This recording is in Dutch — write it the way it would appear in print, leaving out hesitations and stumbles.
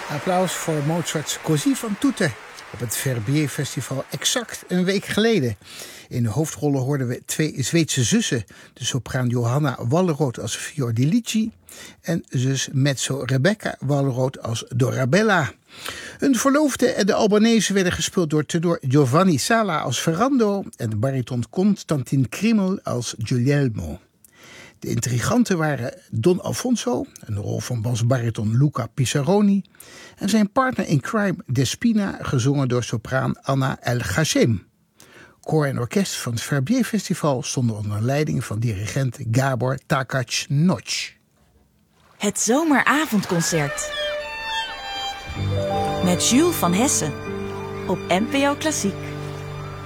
Applaus voor Mozart's Così fan tutte op het Verbier Festival exact een week geleden. In de hoofdrollen hoorden we 2 Zweedse zussen. De sopraan Johanna Walleroth als Fiordilici en zus mezzo Rebecca Walleroth als Dorabella. Hun verloofde en de Albanese werden gespeeld door tenor Giovanni Sala als Ferrando en de bariton Constantin Krimmel als Guglielmo. De intriganten waren Don Alfonso, een rol van basbariton Luca Pissaroni, en zijn partner in crime Despina, gezongen door sopraan Anna El Ghashem. Koor en orkest van het Verbier Festival stonden onder leiding van dirigent Gabor Takacs-Nocs. Het zomeravondconcert met Jules van Hessen op NPO Klassiek.